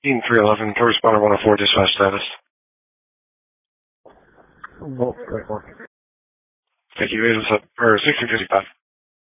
16311, correspondent 104, dispatch status. Oh, right one. Thank you, 1655.